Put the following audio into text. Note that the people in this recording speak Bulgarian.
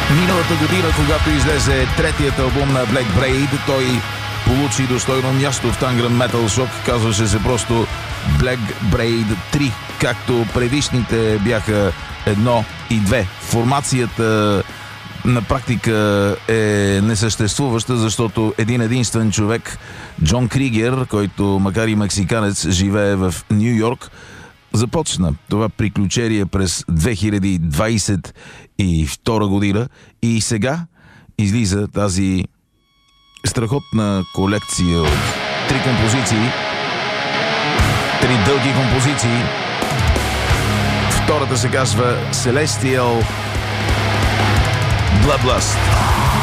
Миналата година, когато излезе третият албум на Black Braid, той получи достойно място в Tangram Metal Shock. Казваше се просто Black Braid 3, както предишните бяха 1 и 2. Формацията на практика е несъществуваща, защото един единствен човек, Джон Кригер, който макар и мексиканец живее в Ню Йорк, започна това приключение през 2022 година и сега излиза тази страхотна колекция от 3 композиции, 3 дълги композиции. Втората се казва Celestial Bloodlust.